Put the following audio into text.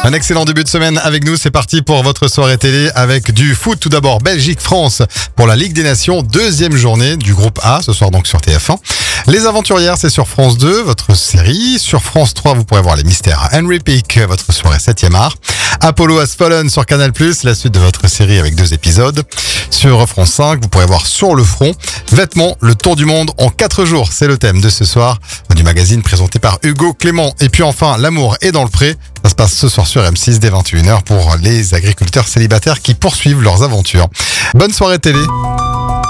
Un excellent début de semaine avec nous, c'est parti pour votre soirée télé avec du foot. Tout d'abord, Belgique-France pour la Ligue des Nations, deuxième journée du groupe A, ce soir donc sur TF1. Les Aventurières, c'est sur France 2, votre série. Sur France 3, vous pourrez voir Les Mystères à Henry Peak, votre soirée 7e art. Apollo Has Fallen sur Canal+, la suite de votre série avec 2 épisodes. Sur France 5, vous pourrez voir Sur le front. Vêtements, le tour du monde en 4 jours, c'est le thème de ce soir du magazine présenté par Hugo Clément. Et puis enfin, L'amour est dans le pré. Ça se passe ce soir sur M6 dès 21h pour les agriculteurs célibataires qui poursuivent leurs aventures. Bonne soirée télé.